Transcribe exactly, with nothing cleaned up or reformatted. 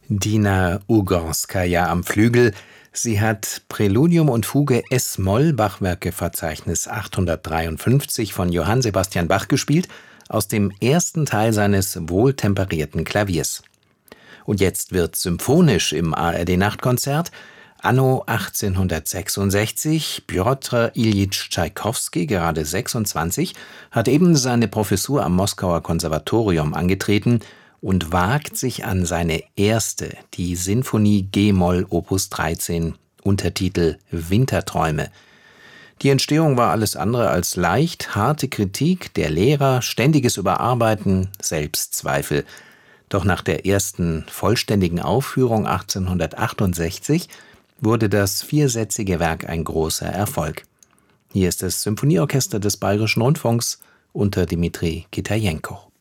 Dina Ugorskaja am Flügel. Sie hat Präludium und Fuge es-Moll, Bachwerkeverzeichnis achthundertdreiundfünfzig von Johann Sebastian Bach gespielt, aus dem ersten Teil seines wohltemperierten Klaviers. Und jetzt wird symphonisch im A R D-Nachtkonzert. Anno achtzehnhundertsechsundsechzig, Pjotr Iljitsch Tschaikowski, gerade sechsundzwanzig, hat eben seine Professur am Moskauer Konservatorium angetreten und wagt sich an seine erste, die Sinfonie G-Moll Opus dreizehn, Untertitel Winterträume. Die Entstehung war alles andere als leicht, harte Kritik der Lehrer, ständiges Überarbeiten, Selbstzweifel. Doch nach der ersten vollständigen Aufführung achtzehnhundertachtundsechzig wurde das viersätzige Werk ein großer Erfolg. Hier ist das Symphonieorchester des Bayerischen Rundfunks unter Dmitri Kitajenko.